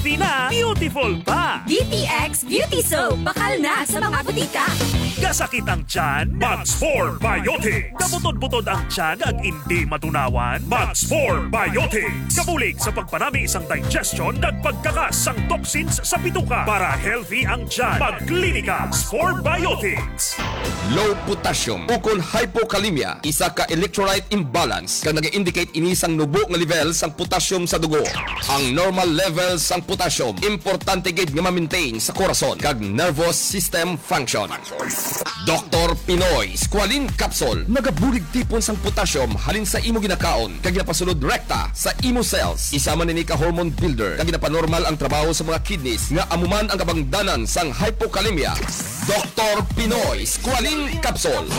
healthy na, beautiful pa. DTX Beauty Soap, bakal na sa mga butika. Kasakit ang tiyan, Max 4 Biotics. Kabutod-butod ang tiyan at hindi matunawan, Max 4 Biotics. Kabulig sa pagpanami isang digestion at pagkakas ang toxins sa bituka. Para healthy ang tiyan, Mag-Clinica 4 Biotics. Low potassium ukol hypokalemia, isa ka electrolyte imbalance kang nag-indicate inisang nubo nga level sang potassium sa dugo. Ang normal levels sang potassium importante gid nga ma-maintain sa korason kag nervous system function. Dr. Pinoy Squalene Capsule nagabulig tipon sang potassium halin sa imo ginakaon kag ginapasulod rekta sa imo cells. Isama nini ka hormone builder kag ginapanormal ang trabaho sa mga kidneys nga amuman ang kabangdanan sang hypokalemia. Dr. Pinoy Squalene Capsule.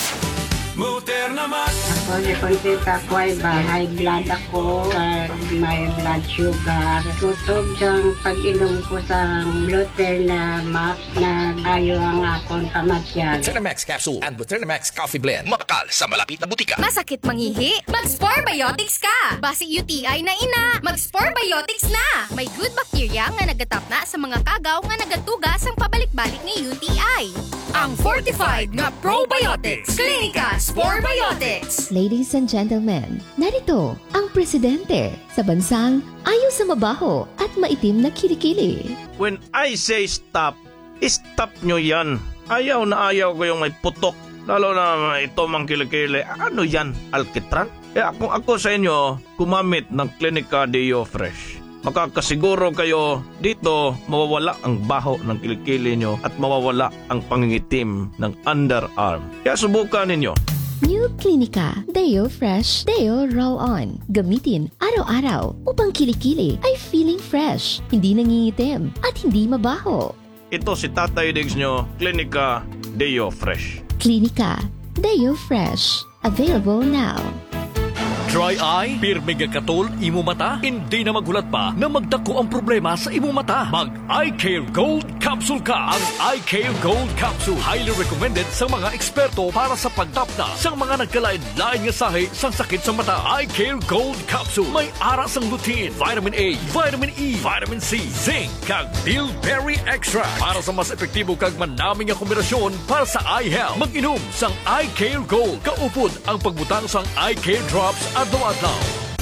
Ako nakonsit ako ay high blood ako, may blood sugar. Tutob siyang pag-inom ko sa Luter na map na ayaw ang akong pamatyan. Thermax Capsule and Thermax Coffee Blend. Makakal sa malapit na butika. Masakit mangihi? Mag-Spore Biotics ka! Basi UTI na ina, mag-Spore Biotics na! May good bacteria nga nagatap na sa mga kagaw nga nagatugas ang pabalik-balik ng UTI. Ang fortified nga probiotics, Clinica Spore Biotics. Ladies and gentlemen, narito ang presidente sa bansang ayaw sa mabaho at maitim na kilikili. When I say stop, stop nyo yan. Ayaw na ayaw ko yung may putok. Lalo na ito mang kilikili. Ano yan? Alkitran? Kaya kung ako sa inyo, gumamit ng Clinica Deo Fresh. Makakasiguro kayo dito mawawala ang baho ng kilikili nyo at mawawala ang pangingitim ng underarm. Kaya subukan ninyo. New Clinica Deo Fresh Deo Roll-On. Gamitin araw-araw upang kilikili ay feeling fresh, hindi nangingitim at hindi mabaho. Ito si Tatay Diggs nyo, Clinica Deo Fresh. Clinica Deo Fresh. Available now. Dry eye, pirmi katol, imo mata, hindi na magulat pa na magdako ang problema sa imo mata. Mag-Eye Care Gold Capsule ka. Ang Eye Care Gold Capsule highly recommended sa mga eksperto para sa pagtapna sa mga nagkalain-lain nga sahi sang sakit sa mata. Eye Care Gold Capsule may aras ang lutein, vitamin A, vitamin E, vitamin C, zinc, kag bilberry extract para sa mas epektibo kag manaming nga kombinasyon para sa eye health. Mag-inom sang Eye Care Gold. Kaupod ang pagbutang sang Eye Care Drops adlaw-adlaw.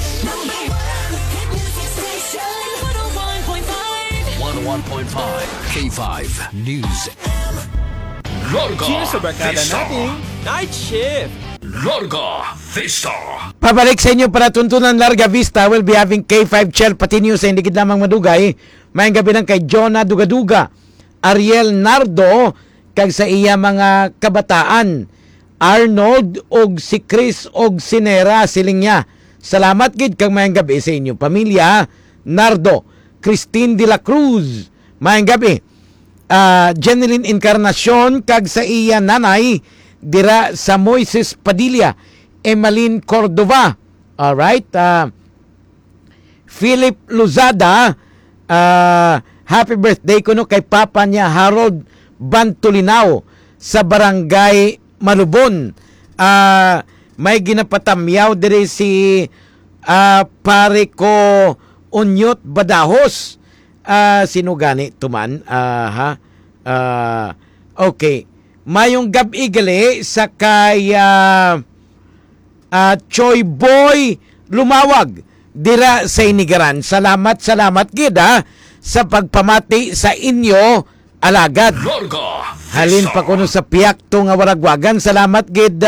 101.5 K5 News. Larga Cheers sa barkada nating Night Shift. Larga Vista. Pabalik sa inyo para tuntunan Larga Vista. We'll be having K5 Chel pati news sa hindi lamang madugay. Mayang gabi ng kay Jonah Dugaduga, Ariel Nardo, kag sa iya mga kabataan, Arnold og si Chris og si Nera siling niya. Salamat gid kag mayang gabi sa inyo pamilya. Nardo, Christine de la Cruz, mayang gabi. Jeneline Encarnacion kag sa iya nanay dira sa Moises Padilla, Emeline Cordova. All right. Philip Luzada, happy birthday kuno kay papa niya Harold Bantulinao sa barangay Malubon. May ginapatamyaw diri si pare ko Unyot Badahos. Sino gani tuman? Okay. Mayong gabi gali sa kay Choy Boy Lumawag dira sa Inigaran. Salamat gid sa pagpamati sa inyo alagad. Halin pa kuno sa piyak to nga waragwagan. Salamat gid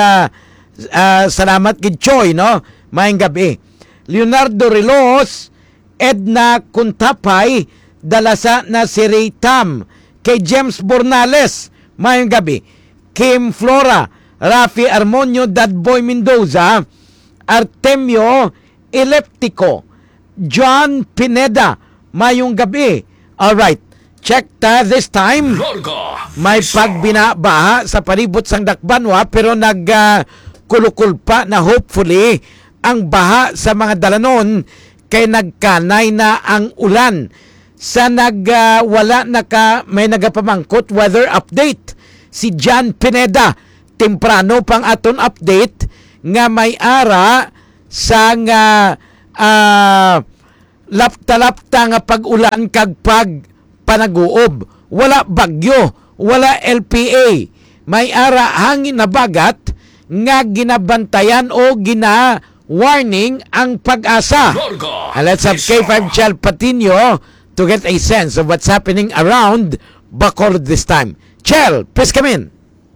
Choy, no? Mayong gabi. Leonardo Relos, Edna Kuntapay, dalasa na si Ray Tam, kay James Bornales, mayong gabi. Kim Flora, Rafi Armonio, Dadboy Mendoza, Artemio Eleptico, John Pineda, mayong gabi. Alright, check this time. May pagbinabaha sa palibot sang Dakbanwa pero nagkulukul pa na hopefully ang baha sa mga dalanon kay nagkanay na ang ulan. Sa wala may nagapamangkot weather update si John Pineda. Temprano pang aton update nga may ara sa lapta-lapta nga pag-ulan kag panaguob. Wala bagyo, wala LPA. May ara hangin na bagat nga ginabantayan o gina-warning ang Pag-asa. And let's have K5 Chel Patino to get a sense of what's happening around Bacolod this time. Chel, please come in.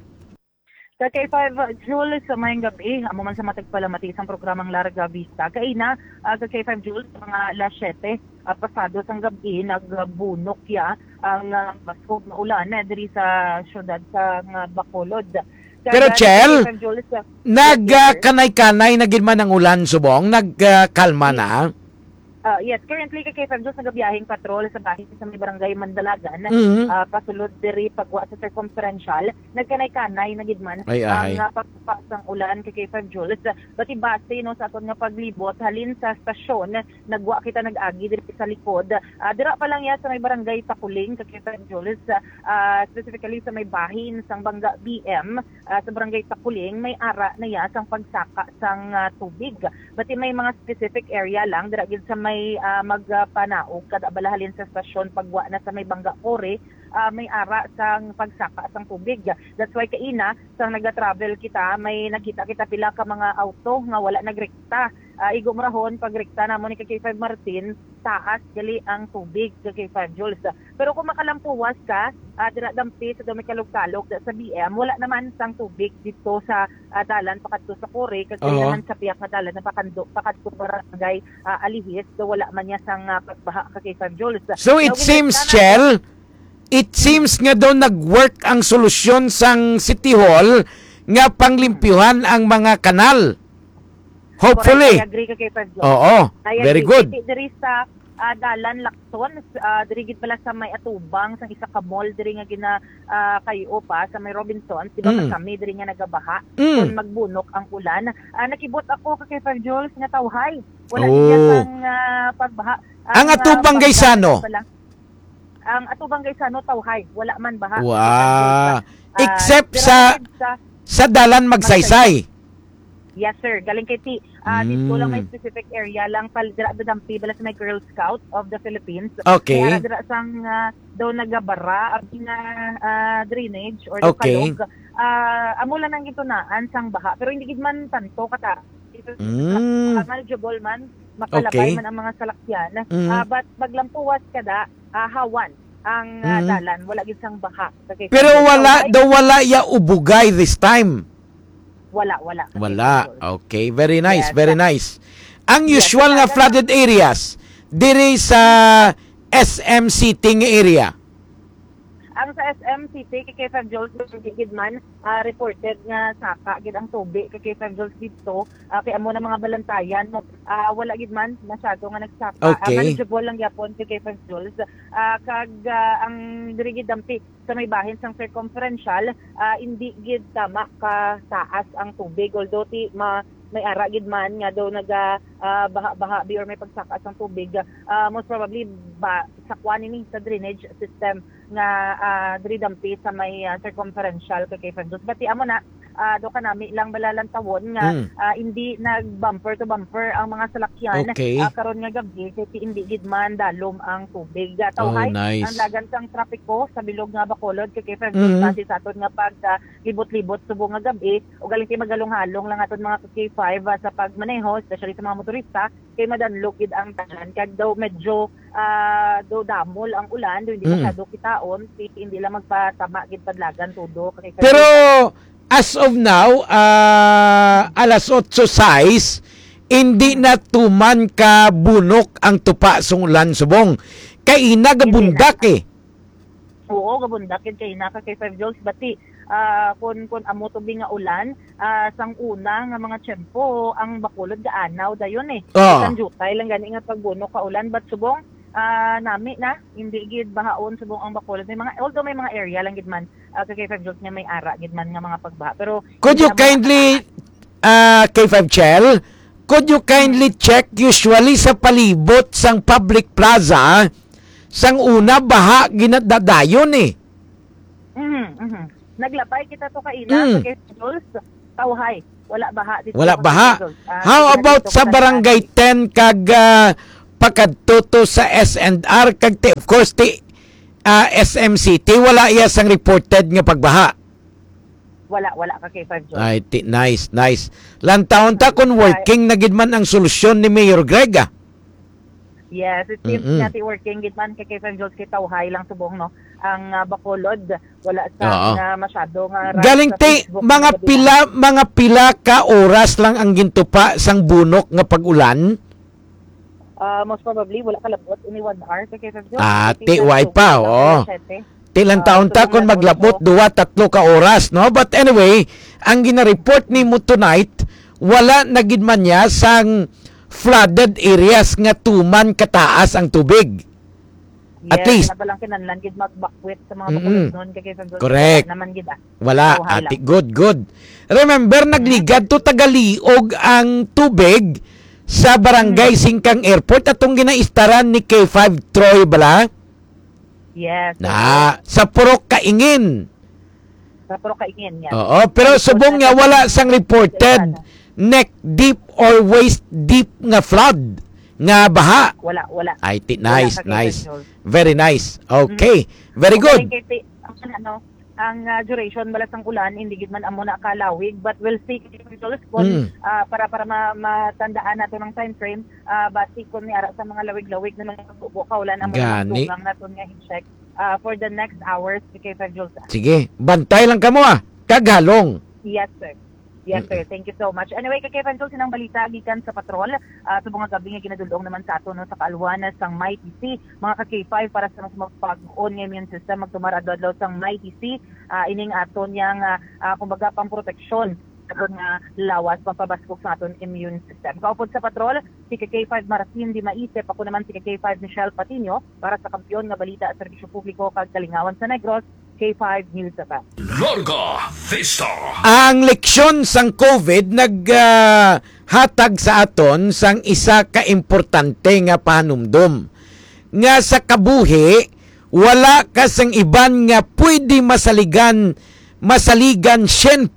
Sa K5 Jules, sa mayang gabi, amo man sa matagpalamati isang programang Larga Vista. Kaina, sa K5 Jules, mga alas 7, pasado sang gabi, nagbunok ya ang baskog na ulan diri sa syudad sa Bacolod. Pero Chel, nagkanay-kanay na gid man ang ulan subong, nagkalma na. Yes, currently kay K5 Jules nagabiyahing patrol sa bahin sa may barangay Mandalagan. Pasulod diri pagwa sa circumferential. Nagkanay-kanay na gid man ang pagpasang ulan kay K5 Jules. Bati base no sa aton nga paglibot halin sa stasyon, nagwa kita nag-agi diri sa likod. Dira pa lang ya sa may barangay Takuling kay K5 Jules, specifically sa may bahin sang Bangga BM sa barangay Takuling, may ara na ya sang pagsaka sang tubig. Bati may mga specific area lang dira gid sa may magpanaog kada balahalin sa stasyon pagwa na sa may Bangga Ore, may ara sang pagsaka sang tubig. That's why kaina sang naga-travel kita, may nakita kita pila ka mga auto nga wala nagrekta. Igo marahon pagrekta namon ni K5 Martin, taas gali ang tubig sa K5 Jules. Pero kung makalampuwas ka dira dampi sa dumi kalog-kalog sa BM, wala naman sang tubig dito sa dalan pakadto sa Ore kasi naman sa piyak na dalan na pakadto barangay Alihis, do wala man niya sang pagbaha sa K5 Jules. So it seems, Chel, it seems nga daw nag-work ang solusyon sang City Hall nga panglimpyuhan ang mga kanal. Hopefully. I agree ka kay Pedro. Oo, very good. Diri sa dalan Lacson, diri gid pala sa may atubang sang isa ka mall diri nga gina kayo pa sa may Robinsons, di ba kami diri nga nagabaha kung magbunok ang ulan. Nakibot ako kay Pedro nga tawhay. Wala niya sang pagbaha. Ang atubang Gaisano. Ang atubang Gaisano tawhay, wala man baha. Wow. Except sa dalan Magsaysay. Yes sir, galing kay T. Dito lang may specific area lang dira dampi bala sa may Girl Scout of the Philippines. Okay. Kaya dira sang daw nagabara abing drainage or kalog. Amo lang nang gitunaan sang baha pero hindi gid man tanto kata. Manageable man, makalabay man ang mga salakyan. But paglampuwas kada hawan ang dalan, wala gid sang baha. Pero wala ya ubugay this time. Wala. Okay, very nice, very nice. Ang usual nga flooded areas diri sa SM City nga area. Ang sa SM City kay K5 Jules gid man reported nga saka gid ang tubig kay K5 Jules dito kay amo na mga balantayan wala gid man masyado nga nagsaka. Manageable lang gyapon kay K5 Jules kag ang diri gid dampi sa may bahin sang circumferential hindi gid tama ka taas ang tubig although may ara gid man nga daw baha or may pagsaka sang tubig most probably sakwan ni sa drainage system nga diri dampi sa may circumferential kay K5 Bati amo na do kanami lang balalantawon nga hindi nag bumper to bumper ang mga salakyan karon nga gabi kay hindi gid man dalom ang tubig tawhay nice. Ang dagan sang trapiko sa bilog nga Bacolod kay K5 kasi sa aton nga pag libot-libot subong nga gabi o galing kay magalong-halong lang aton mga K5 sa pagmaneho especially sa mga motorista kay madanlog gid ang tanan kag daw medyo do damol ang ulan do hindi masyado kitaon hindi lang magpatama gid padlagan todo kay pero as of now alas 8:06 hindi na tuman ka bunok ang tupa sa ulan subong kay ina gabundak Oo, gabundak kay ina kay 5 Jules bati kun amo tubig nga ulan sang una nga mga tiyempo ang Bacolod gaanaw dayon sang jutay lang gani nga pagbunok ka ulan but subong nami na hindi gid bahaon subong ang Bacolod may mga although may mga area lang gid man kay 5 Jules nga may ara gid man nga mga pagbaha pero could you kindly K5 Chel could you kindly check usually sa palibot sang public plaza sang una baha ginadadayon naglapay kita to kaina kay Jules tawhay wala baha dito wala baha how about sa barangay 10 kag pakadto sa S&R kag of course SMCT wala iya sang reported nga pagbaha. Wala ka kay 5 Jones. Ay, nice. Lantaon ta kung working na gid man ang solusyon ni Mayor Greg. Yes, it seems nati working gid man kay 5 Jones kay tawhay lang subong no. Ang Bacolod wala sa masyado nga galing ti mga pila ka oras lang ang gintupa sang bunok nga pag-ulan. Most probably wala kalabot ini 1 hour kay 5 Jones. Ti way pa Tilang taon ta kung maglapot 2-3 ka oras, no? But anyway, ang gina-report ni mo tonight, wala na gid man niya sang flooded areas nga tuman kataas ang tubig. Yes, at least lang kinahanglan gid magbakwit sa mga Bacolod noon kay correct. Naman gid wala ati good. Remember nagligad to Tagaliog ang tubig sa barangay Singkang Airport atong ginaistaran ni K5 Troy bala. Yes. Sa Purok Kaingin. Yes. Oo, pero subong nga wala sang reported neck deep or waist deep nga flood nga baha. Wala. Ay, nice. Very nice. Okay. Very good. Ang duration balas ng ulan hindi gid man amo na kalawig but we'll see kung para matandaan nato ng time frame basi kun niara sa mga lawig-lawig na mga kaulan amo lang naton nga i-check for the next hours kay 5 Jules. Sige, bantay lang kamo kagalong. Yes sir. Thank you so much. Anyway, kay Fantul sinang balita gikan sa patrol sa mga gabi nga ginadulong naman sa ato no sa kaalwanas sang MyTC mga ka-K5 para sa mas magpag-on nga immune system magtumarado-adlaw sang MyTC ining aton yang kumbaga pamproteksyon aton nga lawas pampabaskog sa aton immune system. Kaupod sa patrol si K5 Martin di maisip ako naman si K5 Michelle Patino para sa kampiyon nga balita at serbisyo publiko kag Kalingawan sa Negros K5 News App. Larga Vista. Ang leksyon sang COVID naghatag sa aton sang isa ka importante nga panumdum. Nga sa kabuhi, wala ka sang iban nga pwede masaligan 100%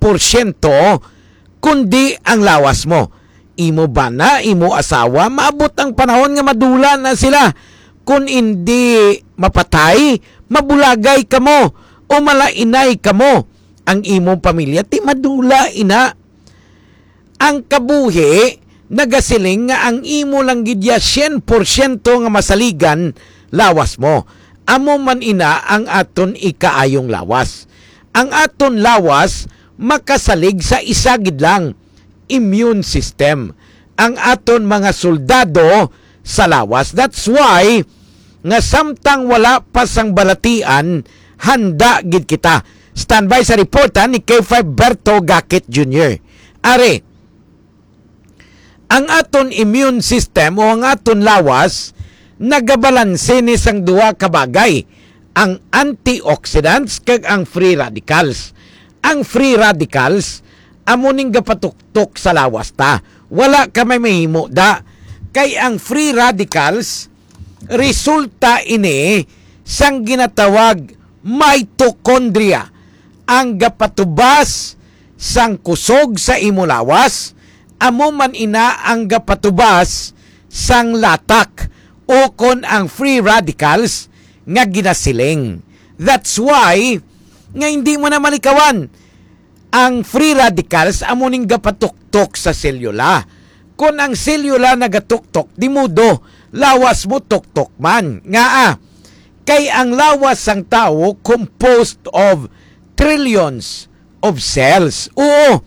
kundi ang lawas mo. Imo bana, imo asawa, maabot ang panahon nga madula na sila. Kung hindi mapatay, mabulagay kamo o malainay kamo ang imong pamilya ti madula ina. Ang kabuhi nagasiling nga ang imo lang gidya 100% nga masaligan lawas mo. Amo man ina ang aton ikaayong lawas. Ang aton lawas makasalig sa isa gid lang immune system. Ang aton mga soldado sa lawas. That's why nga samtang wala pa sang balatian handa gid kita. Standby sa reportan ni K5 Berto Gakit Jr. Are, ang aton immune system o ang aton lawas nagabalanse ni sang duha ka bagay, ang antioxidants kag ang free radicals. Ang free radicals amo ning gapatuktok sa lawas ta. Wala ka may mahimo da kay ang free radicals resulta ini sang ginatawag mitochondria ang gapatubas sang kusog sa imo lawas amo man ina ang gapatubas sang latak o kon ang free radicals nga ginasiling. That's why nga hindi mo na malikawan ang free radicals amo ning gapatuktok sa selula. Kung ang selula nagatuktok di mudo lawas mo tuktok man nga kay ang lawas sang tao composed of trillions of cells. Oo,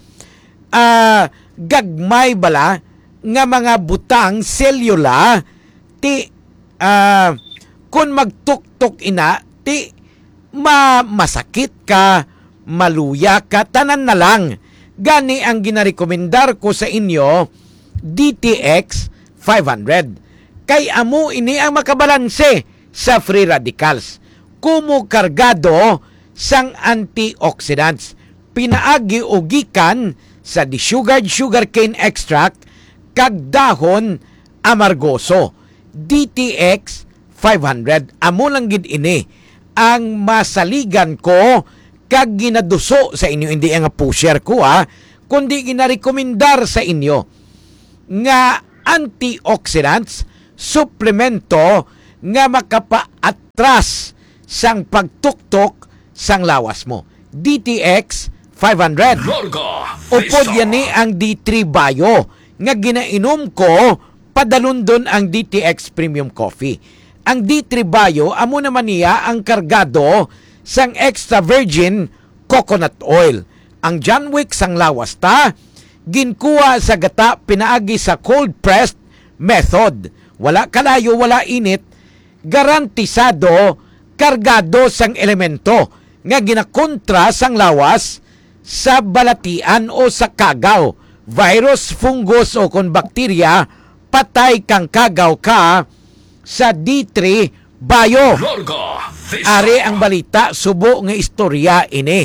gagmay bala nga mga butang selula ti kung magtuktok ina ti masakit ka, maluya ka, tanan na lang. Gani ang ginarekomendar ko sa inyo DTX 500. Kay amo ini ang makabalanse sa free radicals. Kumo kargado sang antioxidants. Pinaagi o gikan sa desugared sugarcane extract kag dahon amargoso. DTX 500. Amo lang gid ini ang masaligan ko kag ginaduso sa inyo. Hindi nga pusher ko kundi ginarekomendar sa inyo nga antioxidants suplemento nga makapaatras sang pagtuktok sang lawas mo. DTX 500. Upod yan ni ang D3 Bio nga ginainom ko padalundon ang DTX Premium Coffee. Ang D3 Bio amo naman niya ang kargado sang extra virgin coconut oil. Ang John Wick sang lawas ta ginkuha sa gata pinaagi sa cold pressed method. Wala kalayo, wala init, garantisado kargado sang elemento nga ginakontra sang lawas sa balatian o sa kagaw, virus, fungus o kon bakterya, patay kang kagaw ka sa D3 Bio. Ari ang balita, subo nga istorya ini.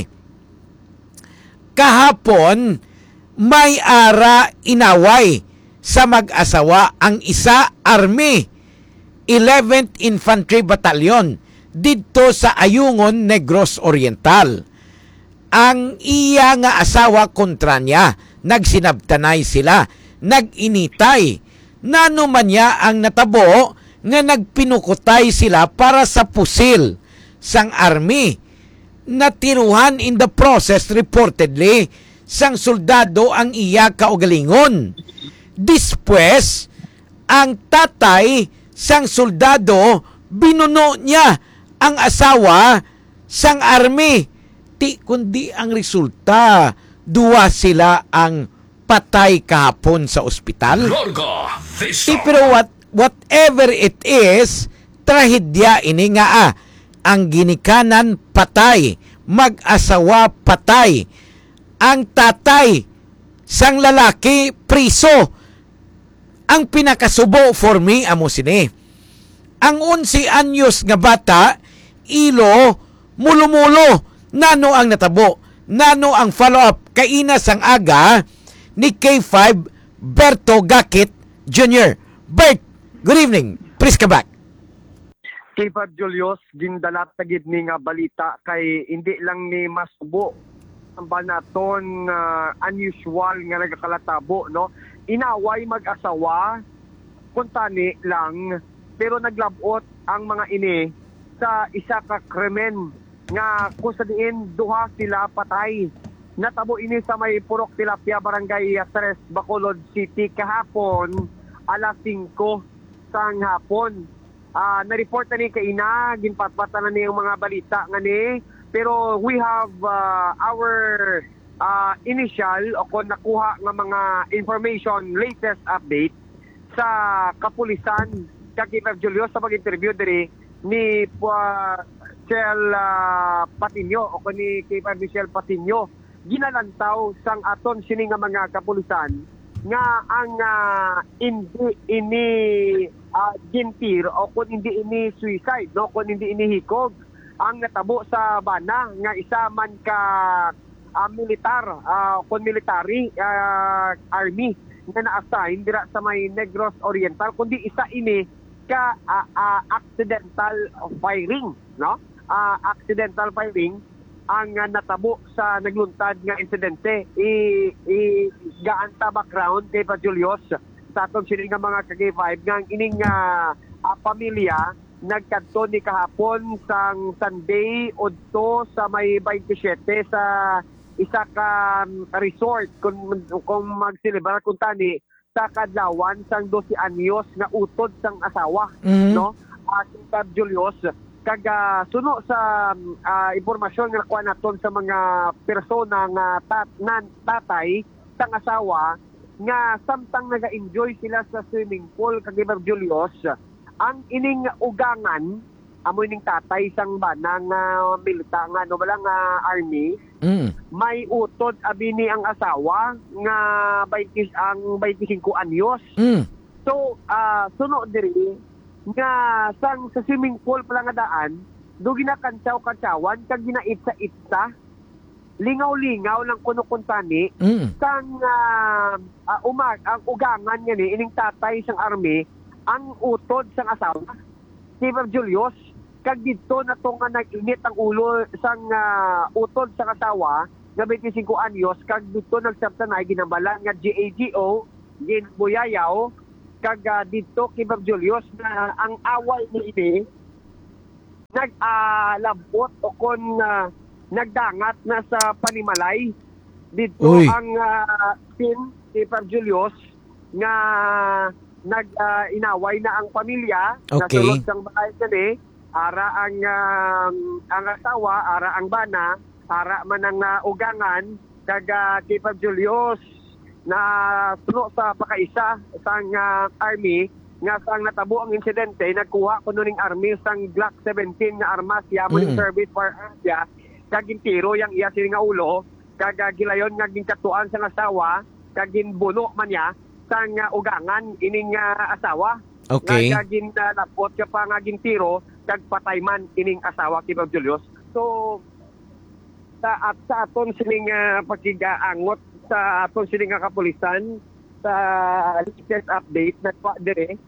Kahapon, may ara inaway sa mag-asawa ang isa Army 11th Infantry Battalion dito sa Ayungon, Negros Oriental. Ang iya nga asawa kontra niya, nagsinabtanay sila, nag-initay. Nano man niya ang natabo nga nagpinukutay sila para sa pusil sang army. Natiruhan in the process reportedly sang soldado ang iya kaugalingon. Dispwes, ang tatay sang soldado binuno niya ang asawa sang army. Ti kundi ang resulta, duwa sila ang patay kahapon sa ospital. Pero whatever it is, trahedya ini nga ang ginikanan patay, mag-asawa patay, ang tatay sang lalaki priso. Ang pinakasubo for me amo sini. Ang 11 anyos nga bata ilo mulo-mulo. Nano ang natabo? Nano ang follow-up? Kaina sang aga ni K5 Berto Gakit Jr. Bert, good evening. Please come back. K5 Julius, gindalat tagid ni nga balita kay hindi lang ni masubo ang banaton unusual nga nagakalatabo, no? Inaway mag-asawa, kuntani lang, pero naglabot ang mga ini sa isa ka krimen nga kung sa diin duha sila patay. Natabo ini sa may Purok Tilapia, Barangay 3, Bacolod City kahapon alas 5 sang hapon. Na-report na ni kaina, ginpatpatan na ni yung mga balita nga ni, pero we have our initial o kung nakuha nga mga information, latest update sa kapulisan kag K5 Julius sa pag-interview diri ni Michelle Patinio o ni K5 Michelle Patinio. Ginalantaw sang aton sini nga mga kapulisan nga ang hindi ini gintir o kung hindi ini suicide, no, kung hindi ini hikog ang natabo sa bana nga isa man ka militar kung military army nga na-assign dira sa may Negros Oriental, kundi isa ini ka accidental firing, no? Accidental firing ang natabo sa nagluntad nga insidente. Gaanta background kay Pa Julius sa atong sini nga mga K5 nga ining pamilya nagkadto ni kahapon sang Sunday udto sa may 27 sa isa ka resort kung magsilibra kung tani sa kadlawan sang 12 anyos nga utod sang asawa, no? Si Pa Julius kag suno sa impormasyon nga nakuha naton sa mga persona nga tatay sang asawa nga samtang naga-enjoy sila sa swimming pool kag K5 Julius, ang ining ugangan amo ining tatay sang banang milita nga no balang army, may utod abini ang asawa nga 25 anyos. So suno diri nga sang sa swimming pool pala nga daan do ginakantsaw-kantsawan kag ginaitsa-itsa lingaw-lingaw lang kuno kuntani sang ang ugangan niya ni ining tatay sang army ang utod sang asawa si K5 Julius kag dito na to nga nag-init ang ulo sang utod sang asawa nga 25 anyos kag dito nagsabtanay ginabalan nga GAGO ginbuyayaw kag dito kay Bob Julius na ang away ni ini naglabot o kon nagdangat na sa panimalay dito. Uy. Ang sin si Bob Julius nga inaway na ang pamilya na Okay. sulod sang bahay kani ara ang asawa, ara ang bana, ara man ang ugangan kag kay Bob Julius na suno sa pakaisa sang army nga sang natabo ang insidente, nagkuha ko nuning army sang Glock 17 nga armas ya mo service for Asia kag tiro yang iya sini nga ulo kag gilayon nga ginkatuan sa asawa kag ginbuno man ya sang ugangan ining asawa. Okay. Nga ginlapot ka pa nga gintiro kag patay man ining asawa kay Bob Julius. So sa aton sining pagkigaangot sa aton sining kapulisan sa latest update nagwa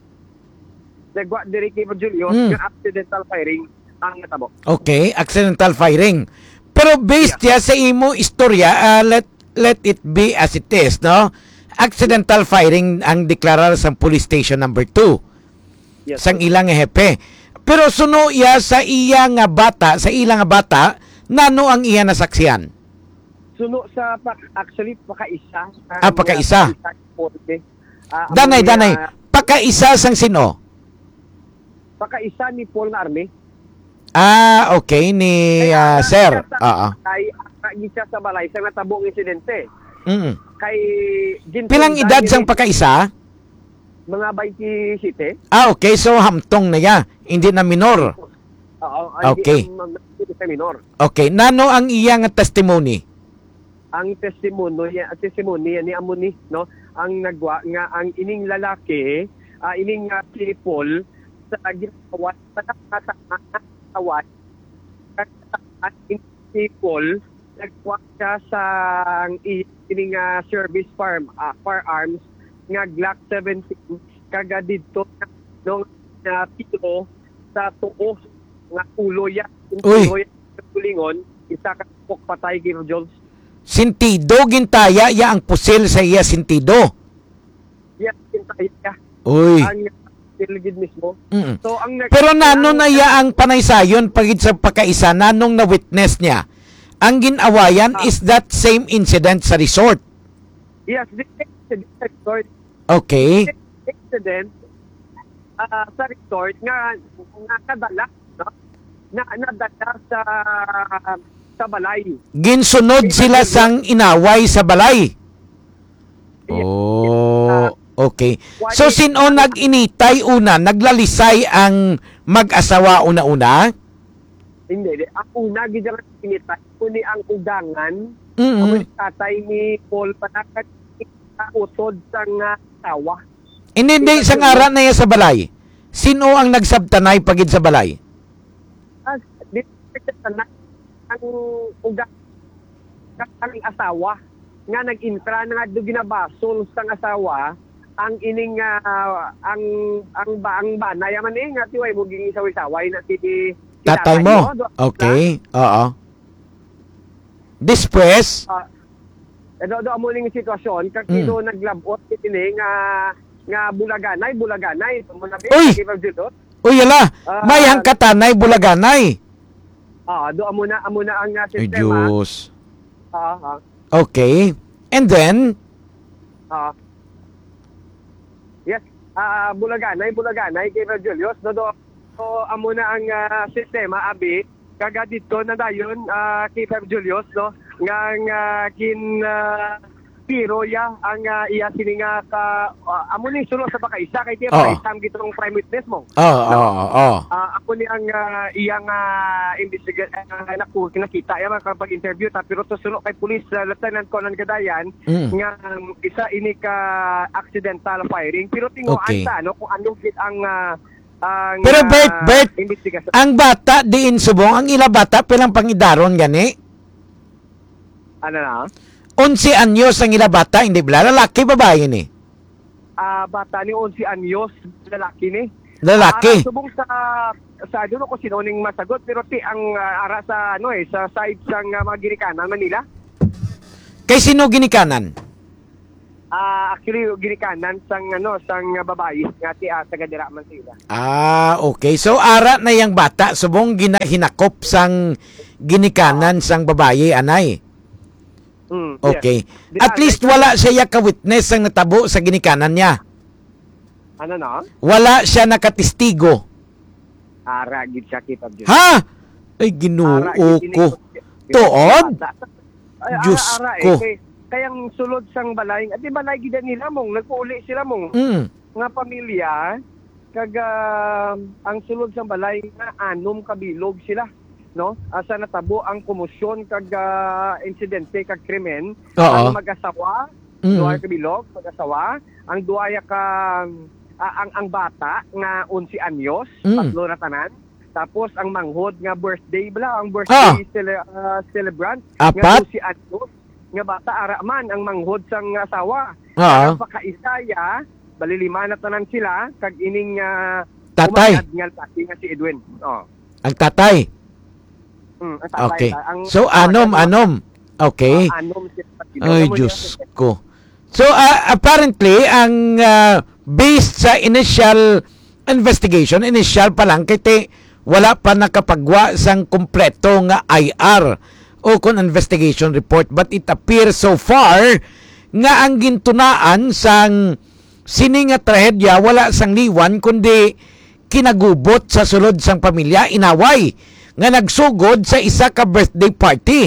dire kay Bob Julius nga accidental firing ang natabo. Okay, accidental firing. Pero based ya sa imo istorya, let it be as it is, no? Accidental firing ang deklarar sa police station number 2. Yes, sang ilang hepe. Pero suno ya sa iya nga bata, sa ilang nga bata, nano ang iya nasaksiyan? Suno sa actually pakaisa. Pakaisa. Danay, pakaisa sang sino? Pakaisa ni Paul nga army. Okay, ni sir. Kay siya sa balay sa natabong insidente. Kay Pilang edad sang pakaisa? Mga 27. Okay, so hamtong na ya, hindi na minor. Oo, Okay. Hindi sa minor. Okay, nano ang iya nga testimony? Ang testimony ni Amoni, no, ang nagwa nga ang ining lalaki, ining si Paul sa ginawa sa katawan si Paul nagwa siya sa ining service firearms nga Glock 17 kaga dito nung tiro sa tuo nga ulo ya tulingon isa ka patay kay Jones. Sintido gintaya ya ang pusil sa iya sintido. Ya gintaya. Uy. Ang tilgid mismo. So ang pero nano na ya ang panaysayon pagid sa pakaisa nanong na witness niya. Ang ginawayan is that same incident sa resort. Yes, the resort. Okay. Accident sa resort nga nakadala, no? Nadala sa balay. Ginsunod sila sang inaway sa balay. Oh, okay. So sino nag-initay una, naglalisay ang mag-asawa una-una? Hindi. Ang una gid ang initay kuni ang ugangan. Ang tatay ni Paul panakat utod sang tawa. Hindi sang ara na iya sa balay. Sino ang nagsabtanay pagid sa balay? Ang ugang ang asawa nga nag-intra na nga do ginabasol sang asawa ang ining ang banay man nga tiway mo ging isaway-saway na si tatay mo. Okay. Oo. Después do amo ning sitwasyon kag dito naglabot kini nga bulaganay mo na Uy ala, may hangkatanay bulaganay. Do amo na ang sistema. Diyos. Okay. And then yes, bulaganay kay Julius do amo na ang sistema abi kaga dito na dayon kay Julius no nga kin piro ya ang iya sininga ka amo ni suno sa pakaisa kay tiya isang gitong prime witness mo. Ako ni ang iyang investigate naku kinakita ya kapag interview ta pero to suno kay police Lieutenant Conan Gadayan nga isa ini ka accidental firing pero tinguan ta no kung ano gid ang pero Bert, ang bata diin subong ang ila bata pilang pangidaron gani? Ano na? 11 anyos ang ila bata, hindi ba? Lalaki, babae ni? Bata ni 11 anyos, lalaki ni. Lalaki? Subong sa doon ako sinuning masagot, pero ang ara sa sa side sang mga ginikanan, Manila. Kay sino ginikanan? Actually ginikanan sang babae nga ti taga dira man sila. Okay. So ara na yang bata subong hinakop sang ginikanan sang babae anay. Okay. Yes. At least wala siya ka-witness ang natabo sa ginikanan niya. Ano no? Wala siya nakatistigo. Ara gid siya kita Diyos. Ha? Ay Ginoo ko. Tuod? Diyos ko. Kayang sulod sang balay, at di balay gid nila mong nagpuuli sila mong nga pamilya kag ang sulod sang balay nga 6 kabilog sila, no? Asa natabo ang komosyon kag insidente kag krimen ang mag-asawa, duha kabilog mag-asawa, ang duaya ka ang bata nga 11 anyos, tatlo na tanan. Tapos ang manghod nga birthday ang birthday celebrant nga 12 anyos. Nga bata ara man ang manghod sang asawa. Ang pakaisaya balilima na tanan sila kag ining tatay nga nga si Edwin. Ang tatay. Ang tatay. Okay. So anom. Okay. Anom ay Diyos ko. So apparently ang based sa initial investigation, initial pa lang kay wala pa nakapagwa sang kompleto nga IR o kon investigation report, but it appears so far nga ang gintunaan sang sini nga trahedya wala sang liwan kundi kinagubot sa sulod sang pamilya, inaway nga nagsugod sa isa ka birthday party.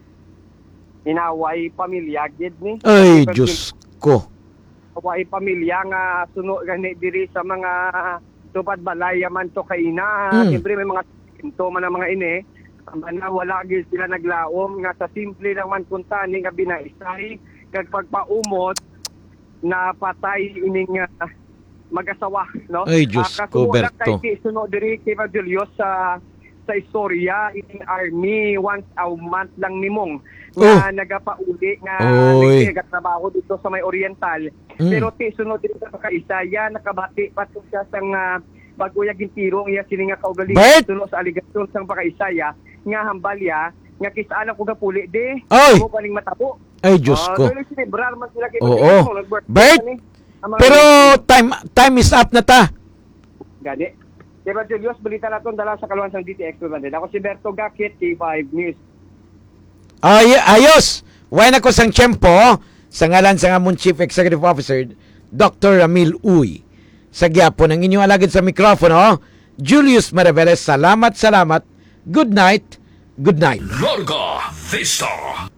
Inaway pamilya gid ni. Ay Diyos ko. Inaway pamilya nga suno gani diri sa mga tupad balay man to kaina. Siyempre may mga sintomas man mga ini. Na wala gyud sila naglaom nga sa simple lang man kuntani nga binaisay kag pagpaumot na patay ining mag-asawa, no? Ay Diyos ko, Berto. Kay suno diri kay Julius sa istorya ining army once a month lang nimong nga nagapauli nga nagatrabaho dito sa may Oriental. Pero ti suno diri sa Kaisaya nakabati pato siya sang bago ya gintirong iya sini nga kaugalingon suno sa aligasyon sang Pakaisaya nga hambalya nga kisaan ko gapuli de mo paning matabo. Ay Diyos ko. Oo. Bert, pero time is up na ta. Gani. Diba Julius, balita natin dala sa kaluan sang DTX Banden. Ako si Berto Gakit, T5 News. Ayos! Wain ako sang tiyempo sa ngalan sa among Chief Executive Officer, Dr. Ramil Uy. Sa gyapon ng inyong alagad sa mikrofono, Julius Maraveles, salamat. Good night. Larga Vista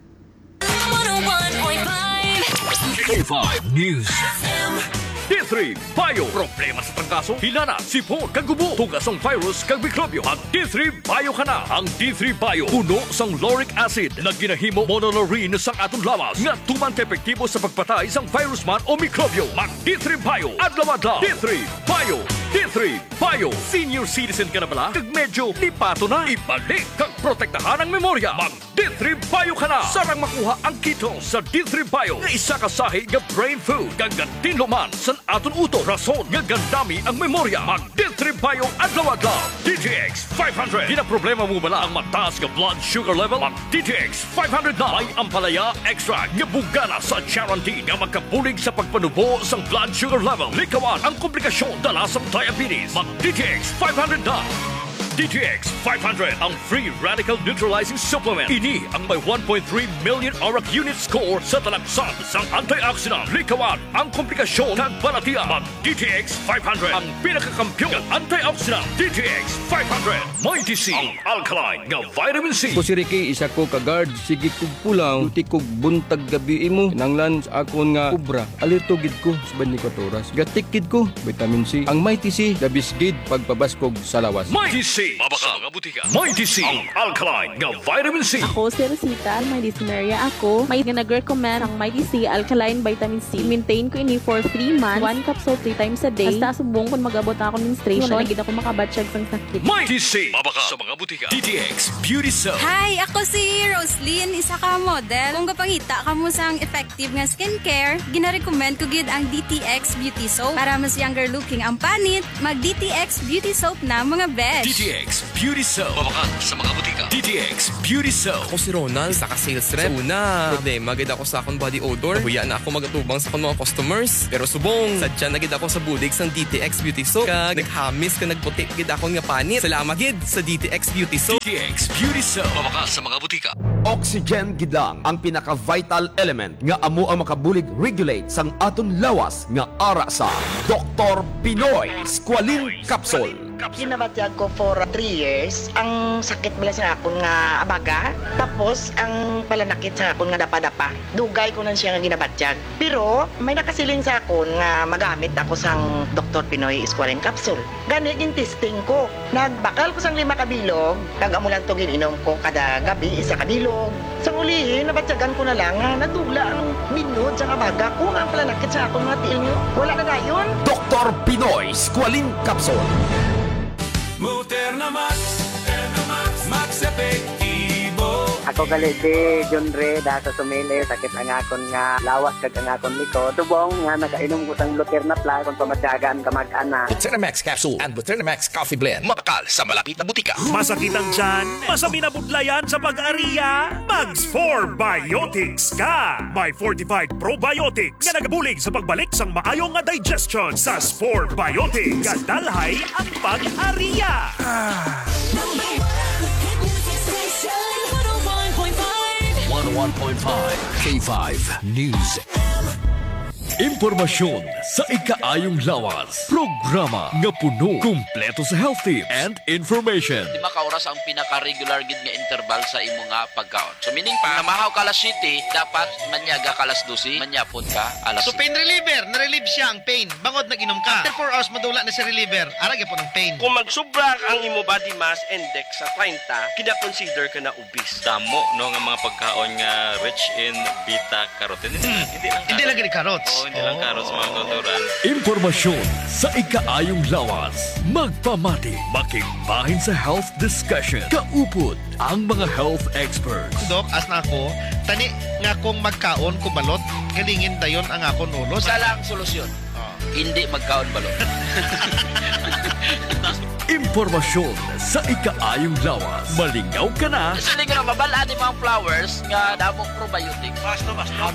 101.5 K5 News D3 Bio. Problema sa trangkaso, hilana, sipon, kagubo, tugas ang virus, kag mikrobyo. Ang D3 Bio ka na. Ang D3 Bio, puno sang lauric acid na ginahimo monolaurin sang atong lawas nga tuman ka-epektibo sa pagpatay sang virus man o mikrobyo. Mag D3 Bio, adlaw-adlaw. D3 Bio. D3 Bio. Senior citizen ka na bala? Kag medyo lipato na. Ibalik kag protektahan ang memorya. Mag D3 Bio ka na. Sarang makuha ang keto sa D3 Bio nga isa ka sahi nga brain food. Kag gatinlo man sa aton uto rason nga gandami ang memorya. Mag D3 Bio adlaw-adlaw. DTX 500. Di na problema mo bala ang mataas nga blood sugar level? Mag DTX 500 na. May ampalaya extra nga bugana sa guarantee nga magkabulig sa pagpanubo sang blood sugar level. Likawan ang komplikasyon dala sa diabetes. Mag DTX 500 na. DTX 500 ang free radical neutralizing supplement. Ini ang may 1.3 million auric unit score sa talagsan sang antioxidant. Likawan ang komplikasyon kag balatian. Mag DTX 500 ang pinakakampiyon ng antioxidant. DTX 500 may DC ang alkaline nga vitamin C. Ko si Ricky, isa ko ka-guard. Sige kog pulang, tuti kog buntag gabi mo. Nanglan sa akon nga kubra. Alerto gid ko sa 24 oras. Gatik gid ko vitamin C. Ang may TC dabis gid pagpabaskog sa lawas. May TC mabaka mga butika. May TC ang alkaline nga vitamin C. Ako si Rosita, may dysmenorrhea ako. May nag-recommend ang may TC alkaline vitamin C. Maintain ko ini for 3 months. 1 capsule 3 times a day. Basta subong kung mag-abot ako menstruation. Wala na gid ako makabatsyag sang sakit. May TC mabaka sa mga butika. DTX Beauty Soap. Hi, ako si Roslyn, isa ka model. Kung gapangita ka mo sang effective nga skincare, gina-recommend ko gid ang DTX Beauty Soap. Para mas younger looking ang panit, mag DTX Beauty Soap na mga besh. DTX DTX Beauty Soap. Mabakal sa mga butika. DTX Beauty Soap. Ako si Ronald, isa ka sales rep. Una, problema gid ako sa akong body odor. Huya na ako magatubang sa akong mga customers. Pero subong, sadya na gid ako sa budig sang DTX Beauty Soap. Kag naghamis ka nagputi gid ako nga panit. Salamat gid sa DTX Beauty Soap. DTX Beauty Soap. Mabakal sa mga butika. Oxygen gid lang ang pinaka-vital element nga amo ang makabulig regulate sang aton lawas nga ara sa Dr. Pinoy Squalene Capsule. Ginabatyag ko for 3 years. Ang sakit bala sa akon nga abaga. Tapos, ang palanakit sa akon nga dapa-dapa. Dugay ko lang siya nga ginabatyag. Pero, may nakasiling sa akon nga magamit ako sang Dr. Pinoy Squalene Capsule. Gani, yung testing ko. Nagbakal ko sang 5 kabilog. Kag-amo lang ito gininom ko kada gabi, 1 kabilog. Sa ulihin, nabatyagan ko na lang nga nadula ang minod sa abaga ko. Ang palanakit sa akon nga tiil nyo. Wala na gayon. Dr. Pinoy Squalene Capsule. Muterna Max, Max Epektibo. Ako galiti, John Ray, sa sumili, sakit ang akon nga lawas kag ang akon liko. Tubong nga nakainom ko sang Luterna Plus kung pamatyagaan ka mag-ana. Luterna Max Capsule and Luterna Max Coffee Blend. Mabakal sa malapit na butika. Masakit ang tiyan, masami na budlayan sa pag-ariya, Mags 4 Biotics ka! May fortified probiotics nga nagabulig sa pagbalik sang maayong nga digestion sa 4 Biotics. Gadalhay ang pag-ariya! 101.5 K5 News. Impormasyon sa ikaayong lawas. Programa nga puno, kumpleto sa health tips and information. Di ba kauras ang pinaka-regular gid nga interval sa imo nga pagkaon? So meaning pa, namahaw ka alas 7, dapat manyaga ka alas 12, manyapon ka alas 7. So pain reliever, na-relieve siya ang pain. Bangod nag-inom ka. After 4 hours, madula na si reliever. Arag po ng pain. Kung magsubra ang imo body mass index sa 30, kina-consider ka na obese. Damo no nga mga pagkaon nga rich in beta-carotene. Hindi lang gani carrots. Hindi lang carrots mga tuturan. Impormasyon sa ikaayong lawas. Magpamati, makigbahin sa health discussion. Kaupod ang mga health experts. Dok, as na ako, tani nga kung magkaon ko balot, galingin dayon ang akon ulo. Isa lang solusyon. Hindi magkaon balot. Impormasyon sa ikaayong lawas. Malingaw ka na. Sali ka na mabalaan yung mga flowers nga damong probiotic. Basta.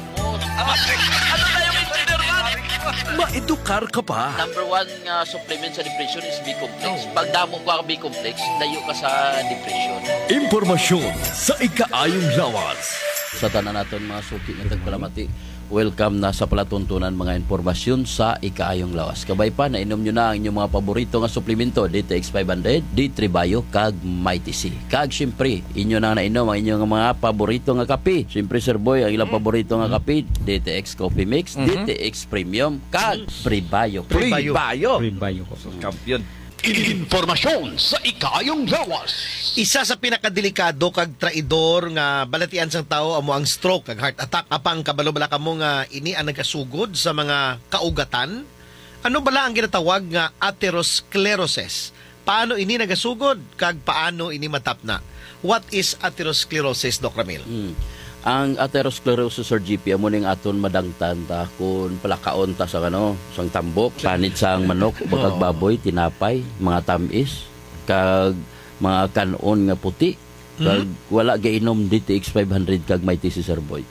Ano na yung engineer man? Maedukar ka pa. Number 1 nga supplement sa depression is B-complex. Pag damong ka B-complex, layo ka sa depression. Impormasyon sa ikaayong lawas. Sa tanan naton mga suki nga tagpalamati, welcome na sa palatuntunan mga impormasyon sa ikaayong lawas. Kabay pa, nainom nyo na ang inyong mga paborito nga suplemento, DTX 500, D3 Bio, kag Mighty C. Kag siyempre, inyo na nainom ang inyong mga paborito nga kape. Siyempre, Sir Boy, ang ilang paborito nga kape, DTX Coffee Mix, DTX Premium, kag Pre-Bio. Pre-Bio. Champion. Impormasyon sa ikaayong lawas. Isa sa pinakadelikado kag traidor nga balatian sang tao amo ang stroke kag heart attack. Apang kabalo bala kamo nga ini ang nagkasugod sa mga kaugatan. Ano bala ang ginatawag nga atherosclerosis? Paano ini nagasugod kag paano ini matapna? What is atherosclerosis, Doc Ramil? Ang atherosclerosis or GP amo ning aton madangtan ta kun palakaon ta sa sang tambok, panit sang manok, bakag baboy, tinapay, mga tamis, kag mga kanon nga puti, kag wala gainom DTX 500 kag Mighty C, Sir Boy.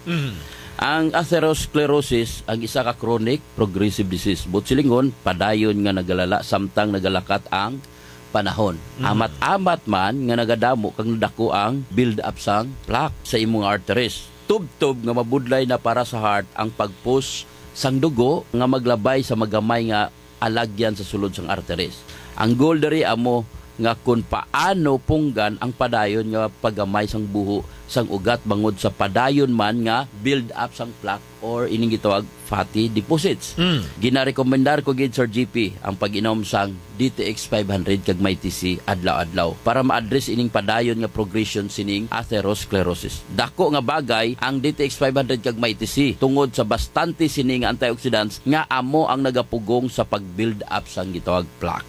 Ang atherosclerosis ang isa ka chronic progressive disease. Butsilingon padayon nga nagalala samtang nagalakat ang panahon. Amat-amat man nga nagadamo kag nadako ang build up sang plaque sa imong arteries. Tub-tub nga mabudlay na para sa heart ang pagpush sang dugo nga maglabay sa magamay nga alagyan sa sulod sang arteries. Ang goal diri amo nga kung paano punggan ang padayon nga paggamay sang buho sang ugat bangod sa padayon man nga build up sang plaque or ining gitawag fatty deposits. Ginarekomendar ko gid Sir GP ang pag-inom sang DTX 500 kag Mighty C adlaw-adlaw para ma-address ining padayon nga progression sining atherosclerosis. Dako nga bagay ang DTX 500 kag Mighty C tungod sa bastante sining antioxidants nga amo ang nagapugong sa pag-build up sang gitawag plaque.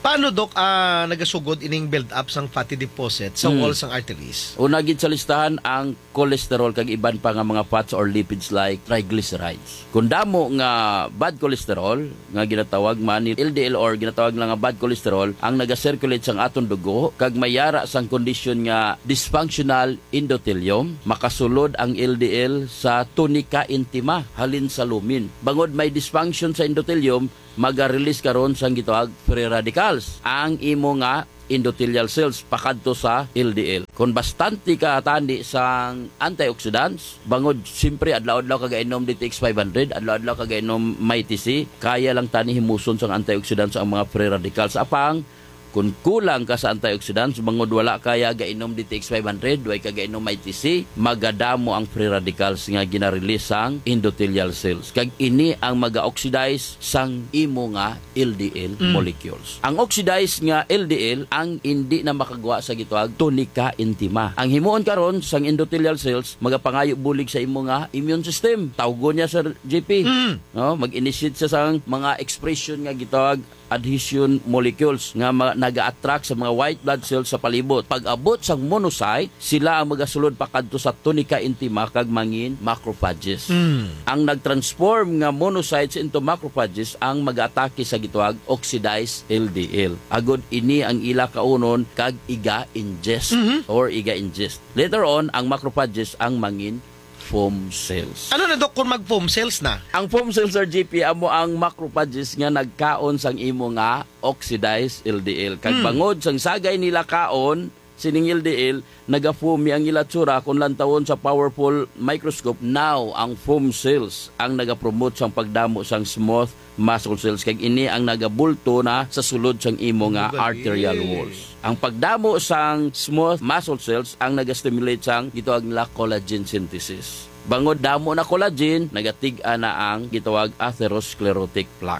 Paano, Dok, nagasugod ining build up sang fatty deposit sa walls ng arteries? Una gid sa listahan ang cholesterol kag iban pa nga mga fats or lipids like triglycerides. Kung damo nga bad cholesterol nga ginatawag man LDL or ginatawag lang nga bad cholesterol ang naga-circulate sang aton dugo kag mayara sang kondisyon nga dysfunctional endothelium, makasulod ang LDL sa tunica intima halin sa lumin. Bangod may dysfunction sa endothelium, maga-release karon sang gitawag free radicals ang imo nga endothelial cells pakadto sa LDL. Kung bastante ka tandi sang antioxidants, bangod siyempre adlaw-adlaw kagainom DTX 500, adlaw-adlaw kagainom MyTC, kaya lang tani himuson sang antioxidants ang mga free radicals. Apang kung kulang ka sa antioxidants, bangod wala kaya gainom DTX 500, way ka gainom MyTC, magadamo ang free radicals nga ginarelease sang endothelial cells. Kag ini ang maga-oxidize sang imo nga LDL molecules. Ang oxidized nga LDL ang hindi na makagawa sa gitawag tunica intima. Ang himuon karon sang endothelial cells magapangayo bulig sa imo nga immune system. Tawgon niya sa GP. No, mag-initiate sa sang mga expression nga gitawag adhesion molecules nga naga-attract sa mga white blood cells sa palibot. Pag abot sang monocyte, sila ang magasulod pakadto sa tunica intima kag mangin macrophages. Ang nagtransform nga monocytes into macrophages ang mag-atake sa gitawag oxidized LDL. Agod ini ang ila kaunon kag iga-ingest or iga-ingest. Later on, ang macrophages ang mangin foam cells. Ano na, Dok, kung mag-foam cells na? Ang foam cells or GP amo ang macrophages nga nagkaon sang imo nga oxidized LDL. Kag bangod sang sagay nila kaon sining LDL, naga-foamy ang ilatsura kung lantawon sa powerful microscope. Now, ang foam cells ang naga-promote sang pagdamo sang smooth muscle cells. Kag ini ang nagabulto na sa sulod sang imo nga arterial walls. Ang pagdamo sang smooth muscle cells ang naga-stimulate sang gitawag nila collagen synthesis. Bangod damo na collagen, nagatig-a na ang gitawag atherosclerotic plaque.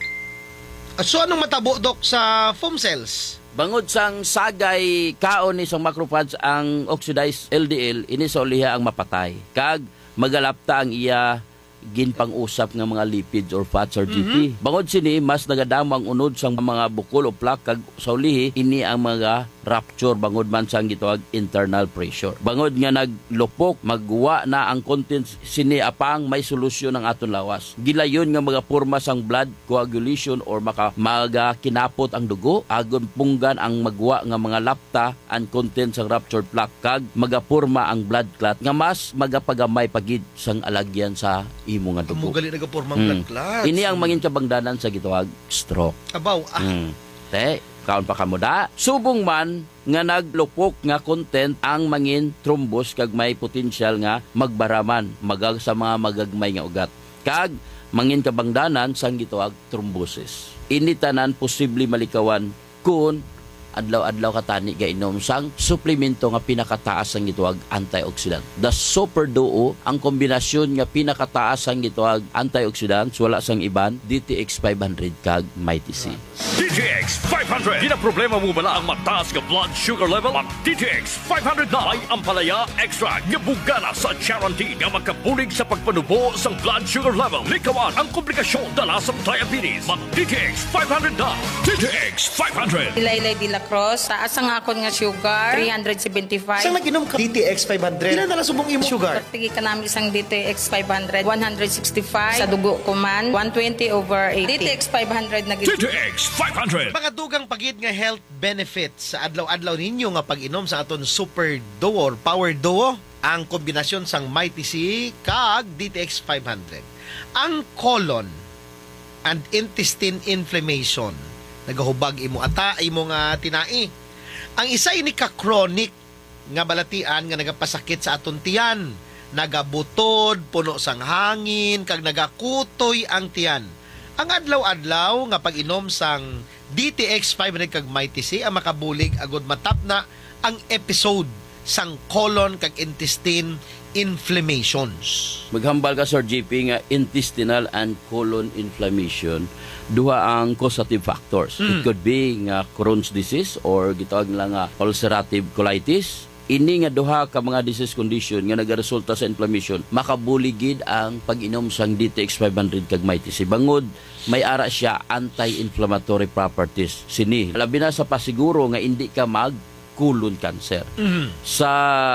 So anong matabo, Dok, sa foam cells? Bangod sang sagay kaon ni sang macrophage ang oxidized LDL, ini sa uliha ang mapatay. Kag magalapta ang iya ginpang-usap nga mga lipids or fats or GP. Bangod sini, mas nagadamo ang unod sang mga bukol o plaque kag sa ulihi, ini ang mga rupture bangod man sang gitawag internal pressure. Bangod nga naglupok, magwa na ang contents sini apang may solusyon ng aton lawas. Gilayon nga mga porma sang blood coagulation or kinapot ang dugo, agon punggan ang magwa nga mga lapta ang contents sang ruptured plaque kag magaporma ang blood clot nga mas magapagamay pagid sang alagyan sa imo nga dugo. Mugali nagapormang blood clots. Ini ang mangin kabangdanan sa gitawag stroke. Abaw, kaon pa kamo da. Subong man nga naglupok nga content ang mangin thrombus kag may potensyal nga magbaraman magag sa mga magagmay nga ugat. Kag mangin kabangdanan sang gitawag thrombosis. Ini tanan posible malikawan kun adlaw-adlaw katani gainom sang suplemento nga pinakataas ang gitawag antioxidant. The Super Duo ang kombinasyon nga pinakataas ang gitawag antioxidants wala sang iban DTX 500 kag MyTC. DTX 500. Ginaproblema mo bala ang mataas nga blood sugar level? Mag DTX 500 na ay ampalaya extract nga bugana sa guarantee nga magkabulig sa pagpanubo sang blood sugar level. Likawan ang komplikasyon dala sa diabetes. Mag DTX 500 na. DTX 500. Ilaylay de la Cruz, taas ang akon nga sugar, 375. Saan nag-inom ka? DTX 500. Ilan na subong imo sugar? Tigi ka namin isang DTX 500, 165. Sa dugo ko man, 120/80. DTX 500 na DTX 500. Mga dugang pagid nga health benefits sa adlaw-adlaw ninyo nga pag-inom sa aton Super Duo or Power Duo, ang kombinasyon sang MyTC kag DTX 500. Ang colon and intestine inflammation, nagahubag imo ata, imo nga tinai. Ang isa ini ka chronic nga balatian nga nagapasakit sa aton tiyan, nagabutod, puno sang hangin, kag nagakutoy ang tiyan. Ang adlaw-adlaw nga pag-inom sang DTX 500 kag MyTC ang makabulig agud matap na ang episode sang colon kag intestine inflammations. Maghambal ka Sir GP nga intestinal and colon inflammation, duha ang causative factors. It could be nga Crohn's disease or gitawag nila nga ulcerative colitis, Ini nga duha ka mga disease condition nga nagaresulta sa inflammation, makabuligid ang pag-inom sang DTX 500 kag MyTC. Bangod may ara siya anti-inflammatory properties. Sini labi na sa pasiguro nga hindi ka mag-colon cancer. Sa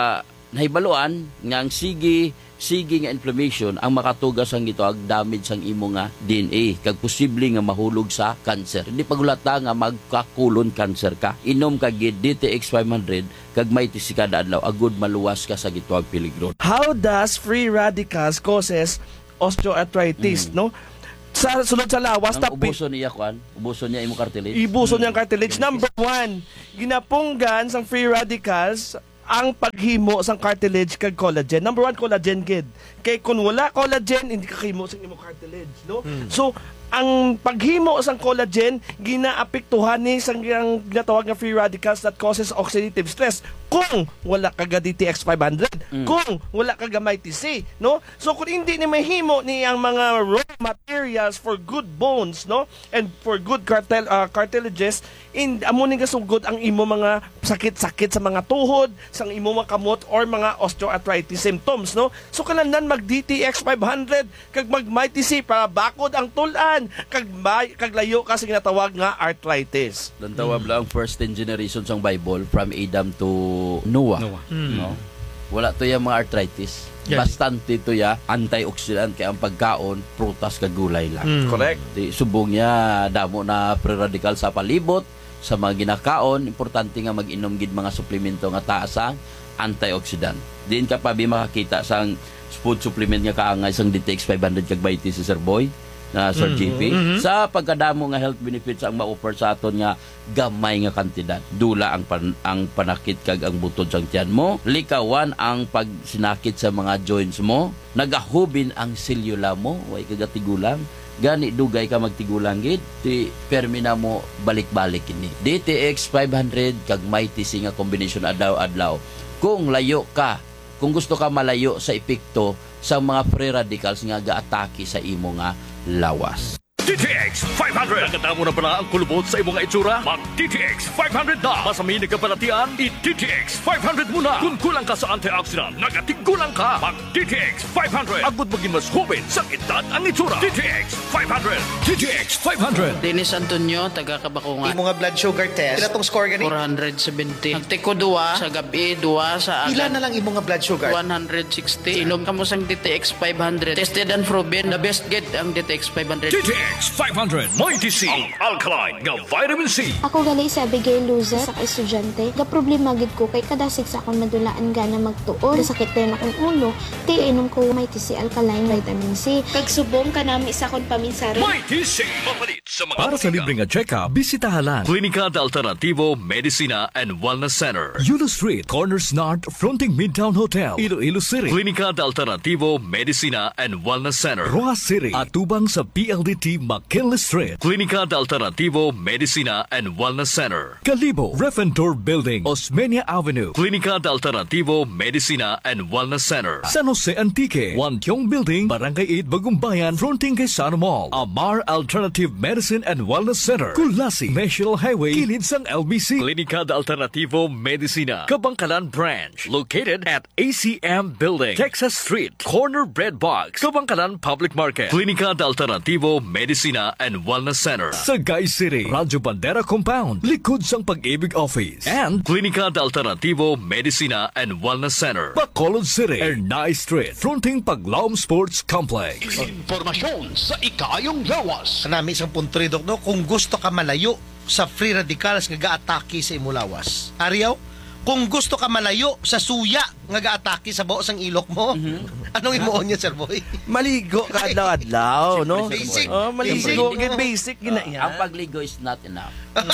nahibaluan nga ang sige nga inflammation ang makatugas ang ito ag damage sang imo nga DNA kag posible nga mahulog sa cancer. Hindi pagulata nga magka-colon cancer ka. Inom kag DTX 500 kag MyTC kada adlaw agud maluwas ka sa gituag peligro. How does free radicals causes osteoarthritis, no? Sa sunod sa lawas ubuson niya ubuson niya imo cartilage. Ibuson niya ang cartilage. Number 1, ginapunggan sang free radicals ang paghimo sang cartilage kag collagen. Number 1, collagen gid. Kay kun wala collagen, hindi ka kahimo sang imo cartilage, no? So ang paghimo sang collagen ginaapektuhan ni sang ginatawag nga free radicals that causes oxidative stress kung wala ka DTX 500, kung wala ka MyTC, no? So kung hindi ni mahimo ni ang mga raw materials for good bones, no, and for good cartilages, amo ni gasugod ang imo mga sakit-sakit sa mga tuhod, sang imo mga kamot or mga osteoarthritis symptoms, no? So kanahanglan mag DTX 500 kag mag MyTC para bakod ang tulan kag layo ka sa ginatawag nga arthritis. Dan tawag lang first 10 generations sang Bible from Adam to Noah. No? Wala to ya mga arthritis. Yes. Bastante to ya antioxidant kay ang pagkaon prutas kag gulay lang. Correct. Di subong niya damo na free radical sa palibot sa mga ginakaon. Importante nga mag-inom gid mga suplemento nga taas ang antioxidant. Diin ka pa makakita sang food supplement nga kaangay sang DTX 500 kag MyTC Sir Boy na Sir GP sa pagkadamo nga health benefits ang ma-offer sa aton nga gamay nga kantidad. Dula ang panakit kag ang butod sang tiyan mo, likawan ang pagsinakit sa mga joints mo, nagahubin ang selula mo, way kagatigulang, gani dugay ka magtigulang gid, ti permina mo balik-balik ini. DTX 500 kag MyTC nga combination adlaw-adlaw. Kung layo ka, kung gusto ka malayo sa epekto sa mga free radicals nga gaatake sa imo nga lawas. DTX 500. Nagkatamo na pala ang kulubot sa imong itsura? Mag DTX 500 na. Masami nagkapanatian, i-DTX 500 muna. Kung kulang ka sa antioxidant, nagatigulang ka. Mag DTX 500. Agud maging mas hubin sa edad ang itsura. DTX 500. DTX 500. Dennis Antonio, taga Kabakungan. Imo nga blood sugar test. Pila tong score gani? 470. Nagtiko 2 sa gabi, 2 sa agad. Pila na lang imo nga blood sugar? 160. Inom ka mo sang DTX 500. Tested and proven. The best get ang DTX 500. DTX 500 MyTC, ang alkaline nga vitamin C. Ako gali sa Abigail Luzer sa estudyante. Ga problema gid ko kay kadasig sa akong madulaan gana magtuon. Sakit din akong ulo. Ti inom ko MyTC alkaline vitamin C. Kag subong kanami sa akong paminsari. MyTC, mapalit sa mga para sa libreng check-up, bisitahan Klinika de Alternativo Medicina and Wellness Center, Yulo Street, Corners North, fronting Midtown Hotel, Iloilo City. Klinika de Alternativo Medicina and Wellness Center, Roa City, atubang sa PLDT McKinley Street. Klinika de Alternativo Medicina and Wellness Center, Calibo, Refentor Building, Osmeña Avenue. Klinika de Alternativo Medicina and Wellness Center, San Jose Antique, Wantiong Building, Barangay 8, Bagumbayan, fronting kay Sano Mall. Amar Alternative Medicine and Wellness Center, Kulasi, National Highway, kilid sang LBC. Klinika de Alternativo Medicina, Kabangkalan Branch, located at ACM Building, Texas Street, Corner Bread Box, Kabangkalan Public Market. Klinika de Alternativo Medicina and Wellness Center, Sagay City, Radyo Bandera Compound, likod sang Pag-ibig Office, and Klinika de Alternativo Medicina and Wellness Center, Bacolod City, Ernay Street, fronting Paglaom Sports Complex. Informasyon sa ikayong lawas. Kanami isang punto rin, Dok, no? Kung gusto ka malayo sa free radicals nga gaatake sa imo lawas. Ariaw, kung gusto ka malayo sa suya nga gaatake sa buos ang ilok mo, anong imuon niya, Sir Boy? Maligo ka adlaw-adlaw, no? Basic. Maligo, basic gina yan. Ang pagligo is not enough.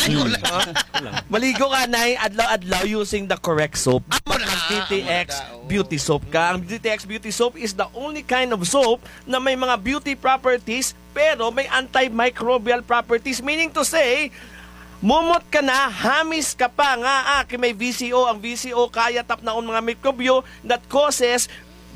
Maligo ka na adlaw-adlaw using the correct soap. Ang DTX Beauty Soap ka. Ang DTX Beauty Soap is the only kind of soap na may mga beauty properties pero may antimicrobial properties. Meaning to say, mumot ka na, hamis ka pa nga, may VCO. Ang VCO kaya tap na mga mikrobyo that causes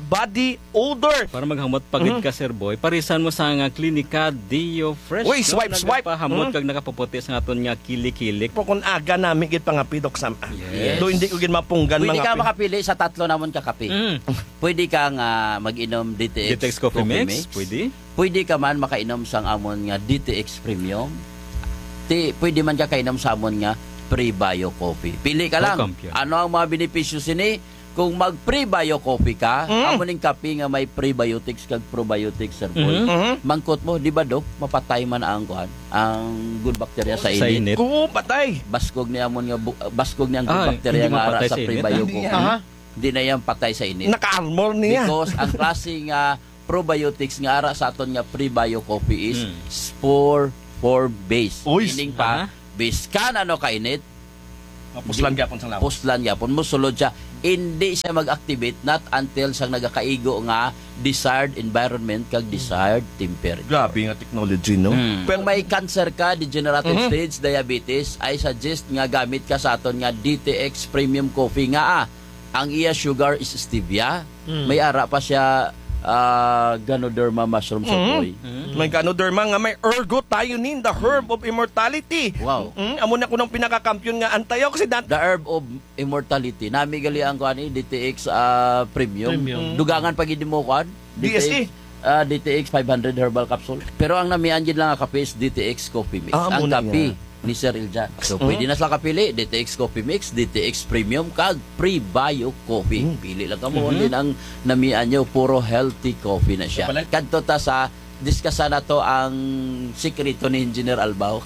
body odor. Para maghamot pagid ka, Sir Boy, parisan mo sa nga klinika Dio Fresh. Uy, swipe. Nagapahamot kag nakapaputi sa aton nga kilik-kilik. Po kung aga namin gid pangapidok sa Yes. do hindi ko gid mapunggan Pwede ka mga makapili sa tatlo namon ka kape. Pwede ka nga mag-inom DTX, DTX Coffee Mix, pwede. Pwede ka man makainom sang amon nga DTX Premium. Pwede man ka kainom sa amon nga Pre-Bio Coffee. Pili ka lang. Ano ang mga benepisyo sini? Kung mag-Pre-Bio Coffee ka, amon ning kape nga may prebiotics kag probiotics, Sir Boy. Mangkot mo, di ba, Dok? Mapatay man ang good bacteria sa init. Oo, patay. Baskog ni amon nga baskog ni ang good bacteria nga ara sa pre-bio coffee. Hindi na yan patay sa init. Naka-armor niya. Because ang klaseng probiotics nga ara sa aton nga pre-bio coffee is spore base. Meaning pa, base ka na kainit, puslan gyapon sang lawas. Puslan gyapon mo sulod siya. Hindi siya mag-activate not until sang nagakaigo nga desired environment kag desired temperature. Grabe nga technology, no? Kung may cancer ka, degenerative stage diabetes, I suggest nga gamit ka sa aton nga DTX Premium Coffee nga ang iya sugar is stevia. May ara pa siya Ganoderma mushroom, Sir Boy. May Ganoderma nga may ergothioneine, the herb of immortality. Wow. Amo na ko ng pinaka-kampiyon nga antioxidant. The herb of immortality. Namigali ang kuan DTX Premium. Dugangan pag hindi mo kuan. DSE. DTX 500 herbal capsule. Pero ang namian gid lang nga kape is DTX Coffee Mix. Ang kape ni Sir Iljan. So, pwede na sila kapili. DTX Coffee Mix, DTX Premium, kag Pre-Bio Coffee. Pili lang ka mo. Din ang namian nyo, puro healthy coffee na siya. Kadto ta sa, diskasa na to ang sikreto ni Engineer Albao.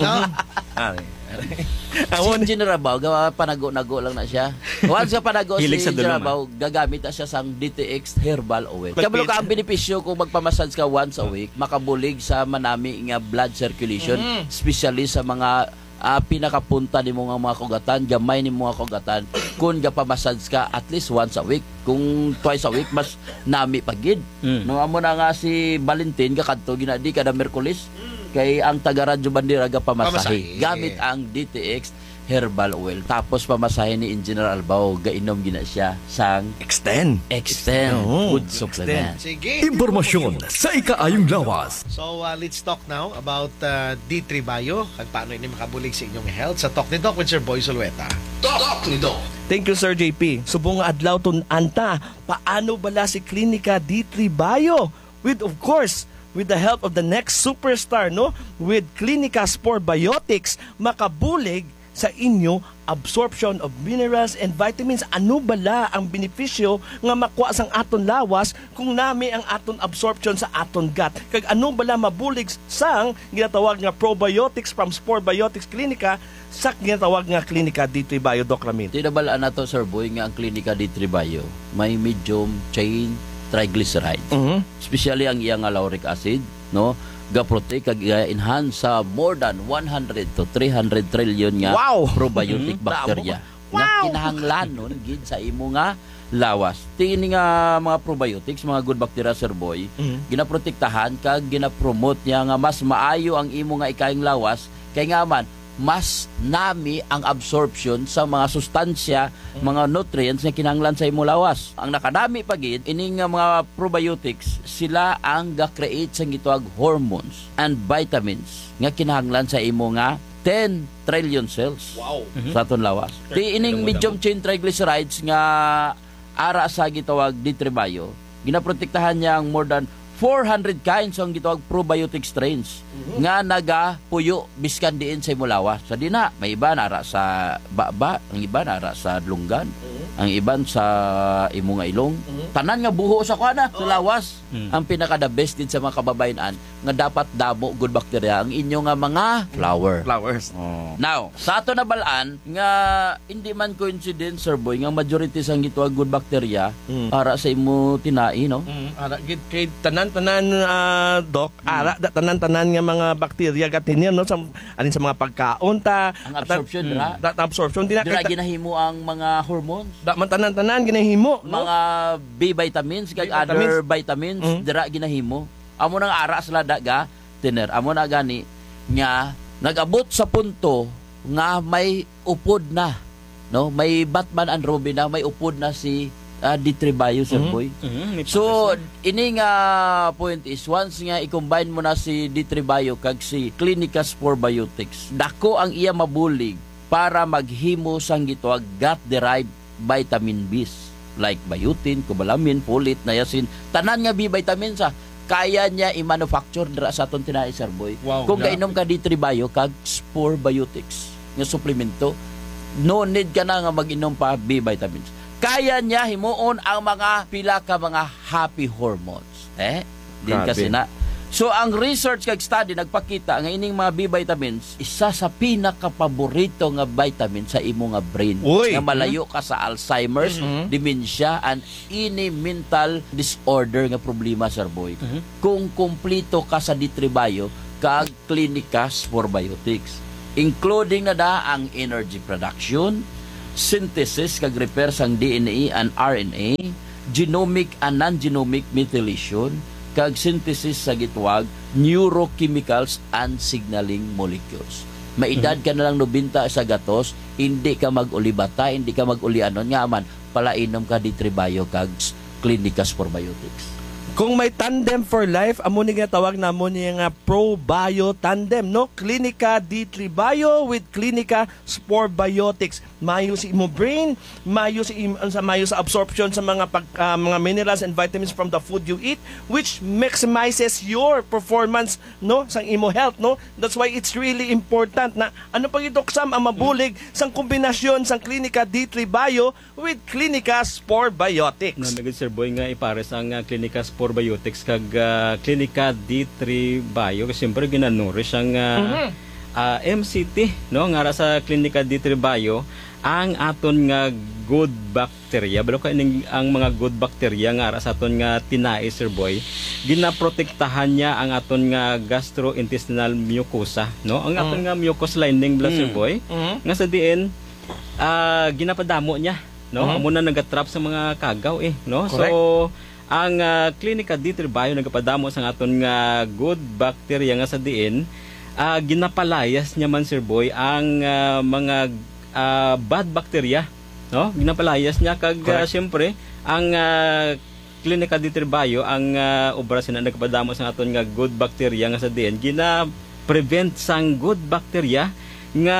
Si Engineer Albao, panago-nago lang na siya. Once ka panago si Engineer Albao, gagamit na siya sang DTX Herbal Oil. Kabalo ka ang benepisyo kung magpamassage ka once a week, makabulig sa manami nga blood circulation, especially sa mga pinakapunta ni mga kugatan, gamay ni mga kugatan. Kung gapamassage ka at least once a week, kung twice a week, mas nami pagid. Nung amo na nga si Valentin, kakadto ginadi kada Merkulis, kay ang taga-radyo bandera gapamasahe. Gamit ang DTX Herbal Oil. Tapos pamasahe ni Engineer Albao, gainom gina siya sang Extend. Food supplement. Sige. Impormasyon sa ikaayong lawas. So, let's talk now about D3 Bio at paano ini makabulig sa inyong health sa Talk ni Doc with Sir Boy Zulueta. Talk ni Doc. Thank you, Sir JP. Subong nga adlaw tun anta, paano bala si Klinika D3 Bio? With, of course, with the help of the next superstar, no? With Klinika Spore Biotics, makabulig sa inyo absorption of minerals and vitamins. Ano bala ang benepisyo nga makuha sang aton lawas kung nami ang aton absorption sa aton gut? Kag ano bala mabulig sang ginatawag nga probiotics from Spore Biotics Klinika sa ginatawag nga Klinika D3 Bio, Doc Ramin? Tinabalaan na to, Sir Boy, nga ang Klinika D3 Bio may medium chain triglycerides. Especially ang iyang lauric acid, no? Gaprotect kag enhance sa more than 100 to 300 trillion nga probiotic bacteria nga kinahanglan nun gid sa imo nga lawas. Tingin nga mga probiotics, mga good bacteria, Sir Boy, ginaprotektahan kag ginapromote niya nga mas maayo ang imo nga ikaing lawas kay nga man mas nami ang absorption sa mga sustansya, mga nutrients na kinahanglan sa imo lawas. Ang nakadami pagid ining mga probiotics, sila ang ga-create sa gituag hormones and vitamins nga kinahanglan sa imo nga 10 trillion cells sa aton lawas. Di ining medium chain triglycerides nga ara sa gitawag D3 Bio, ginaprotektahan niya ang more than 400 kinds ang gitawag probiotic strains nga nagapuyo biskan diin sa imulawas. Sa dina, may iba nara sa baba, ang iba nara sa lunggan, ang iban sa imo nga ilong. Tanan nga buho sa kuana sa lawas. Ang pinaka the best din sa mga kababayan nga dapat damo good bacteria ang inyo nga mga flowers. Now, sa ato na balaan nga hindi man coincidence, Sir Boy, nga majority sang gitawag good bacteria ara sa imo tinai, no? Ara gid kay tanan Doc, ara tanan nga mga bacteria gatin no sa alin sa mga pagkaon ta, ang absorption absorption dira ginahimo ang mga hormones. Da man tanan ginahimo, mga B vitamins kag other vitamins dira ginahimo. Amo nang ara sila daga tiner. Amo na gani nga nagabot sa punto nga may upod na, no? May Batman and Robin na, may upod na si D3 Bio, Sir Boy. So, ini nga point is, once nga i-combine mo na si D3 Bio kag si Clinica Spore Biotics, dako ang iya mabulig para maghimo sang gitawag gut-derived vitamin Bs like biotin, cobalamin, folate, niacin, tanan nga B vitamins kaya niya i-manufacture dira sa aton tinai, Sir Boy. Kung gainom ka D3 Bio kag Spore Biotics nga suplemento, no need ka na nga mag-inom pa B vitamins. Kaya niya himuon ang mga pila ka mga happy hormones. Din kasi na. So ang research kag study nagpakita nga ining mga B vitamins isa sa pinaka-paborito nga vitamin sa imo nga brain. Nga malayo ka sa Alzheimer's, dementia and any mental disorder nga problema, Sir Boy. Kung kumplito ka sa D3 Bio kag Clinica Spore Biotics, including na da ang energy production, synthesis kag repair sang DNA and RNA, genomic and non-genomic methylation, kag synthesis sa gitwag neurochemicals and signaling molecules. Maedad ka na lang 90 sa gatos, hindi ka mag-ulibata, hindi ka mag-ulianon nga man palainom ka D3 Bio kag Clinica Spore Biotics. Kung may tandem for life, amo ni nga tawag na mo ni nga Pro-Bio Tandem, no? Clinica D3 Bio with Clinica Spore Biotics. Mayo si imo brain, mayo sa absorption sa mga mga minerals and vitamins from the food you eat, which maximizes your performance, no, sang imo health, no? That's why it's really important na ano pag idoksam ang mabulig sang kombinasyon sang Clinica D3 Bio with Clinica Spore Biotics. Namigid, Sir Boy, nga ipares ang Clinica Spore Biotics kag Clinica D3 Bio kasi siyempre ginanurish ang MCT, no, nga sa Clinica D3 Bio ang aton nga good bacteria, balo ka ang mga good bacteria nga sa aton nga tinai, Sir Boy, ginaprotektahan niya ang aton nga gastrointestinal mucosa, no, ang aton nga mucous lining, Sir Boy, nga sa diin ginapadamo niya, no, amo na nagatrap sa mga kagaw no. Correct. So ang Clinica D3 Bio nagapadamo sa aton nga good bacteria nga sa diin, ginapalayas niya man, Sir Boy, ang mga bad bacteria, no? Ginapalayas niya kag siyempre ang Clinica D3 Bio ang obra sina nagapadamo sa aton nga good bacteria nga sa diin, gina-prevent sang good bacteria nga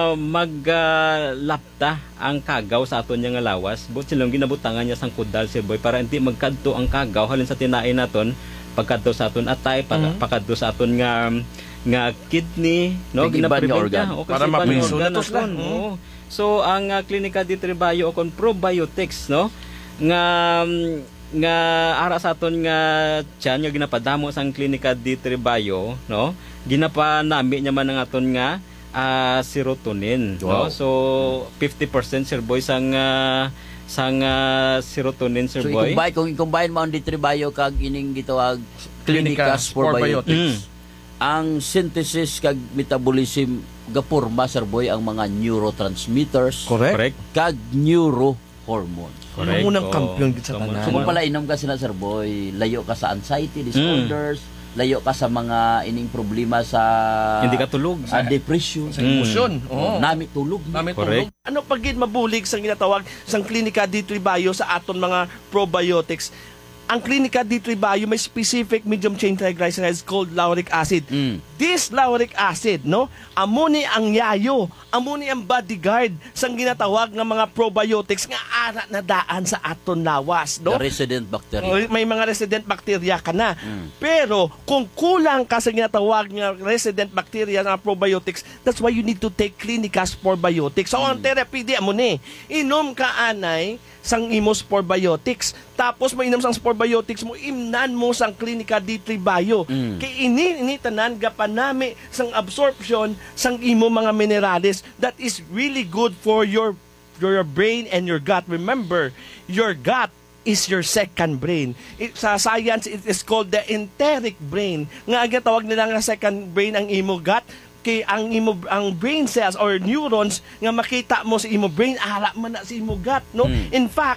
maglapta ang kagaw sa aton nga lawas. But silang ginabutangan niya sang kudal, Sir Boy, para hindi magkadto ang kagaw halin sa tinain naton, pagkadto sa aton atay, pagkadto sa aton nga kidney, no, gina-prevent niya para mapiso na naton. So ang Clinica D3 Bio o kon probiotics, no, nga ara sa aton nga tiyan nga ginapadamo sang Clinica D3 Bio, no, ginapanami niya man ang aton nga serotonin, no? So 50%, Sir Boy, sang serotonin, Sir Boy. So kung i-combine mo ang D3 Bio kag ining gitawag Clinica Spore Biotics, ang synthesis kag metabolism gapurma, Sir Boy, ang mga neurotransmitters, correct, kag neurohormones. Correct. Unang kampiyon sa tanan. So kung pala inom ka sila, Sir Boy, layo ka sa anxiety disorders, layo ka sa mga ining problema sa hindi ka tulog, sa depression, sa emosyon, nami tulog. Ano pagid mabulig sang ginatawag sang Clinica D3 Bio sa aton mga probiotics? Ang Clinica D3 Bio may specific medium chain triglycerides called lauric acid. This lauric acid, no, amo ni ang yayo, amo ni ang bodyguard sang ginatawag nga mga probiotics nga ara na daan sa aton lawas, no? The resident bacteria. May mga resident bacteria ka na. Pero kung kulang ka sa ginatawag nga resident bacteria na probiotics, that's why you need to take Clinica Spore Biotics. So ang therapy di amo ni inom ka anay sang imo Spore Biotics, tapos mainom sang Spore Biotics mo, imnan mo sang Clinica D3 Bio. Kay ini tanan gapanami sang absorption sang imo mga minerales that is really good for your brain and your gut. Remember, your gut is your second brain. Sa science, it is called the enteric brain. Nga tawag nila nga second brain ang imo gut. Kay ang brain cells or neurons nga makita mo sa imo brain, ara man na sa imo gut, no? In fact,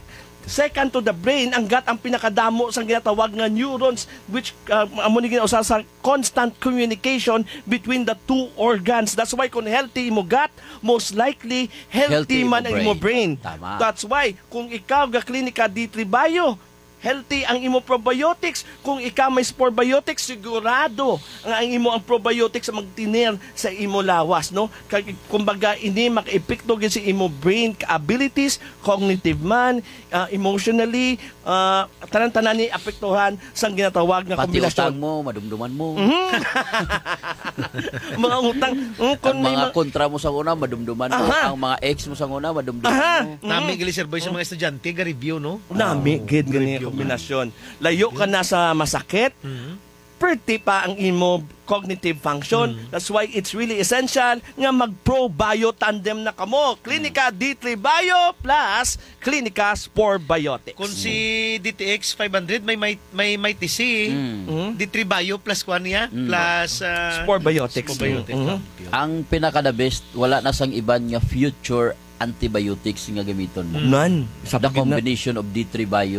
second to the brain, ang gut ang pinakadamo sa ginatawag nga neurons which amo ni ginausab sa constant communication between the two organs. That's why kung healthy imo gut, most likely healthy man ang imo brain. Tama. That's why kung ikaw ga klinika D3 Bio, healthy ang imo probiotics. Kung ikaw may spore biotics, sigurado ang imo ang probiotics magtiner sa imo lawas, no? Kumbaga ini maka-epekto gyud sa imo brain abilities, cognitive man, emotionally, tanan-tanan ni apektuhan sa ginatawag nga Pati kombinasyon. utang mo, madumduman mo. Mga utang, ang mga kontra mo sa una, madumduman mo. Ang mga ex mo sa una, madumduman mo. Nami gali Sir Boy sa mga estudyante ga review no. Nami gid gani kombinasyon. Layo ka na sa masakit. Pretty pa ang imo cognitive function. That's why it's really essential nga mag-pro-bio tandem na kamo. Klinika D3 Bio plus Klinika Spore Biotics. Kung si DTX 500 may TC, D3 Bio plus kuan niya, plus Spore Biotics. Ang pinaka-the best, wala na sang iban nga future antibiotics nga gamiton mo. None. The combination of D3 Bio